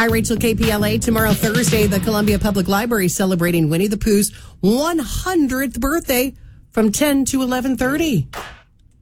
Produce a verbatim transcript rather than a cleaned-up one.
Hi, Rachel, K P L A. Tomorrow, Thursday, the Columbia Public Library is celebrating Winnie the Pooh's one hundredth birthday from ten to eleven thirty.